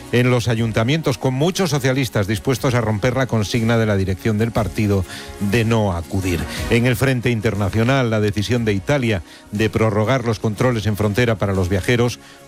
en los ayuntamientos, con muchos socialistas dispuestos a romper la consigna de la dirección del partido de no acudir. En el frente internacional, la decisión de Italia de prorrogar los controles en frontera para los viajeros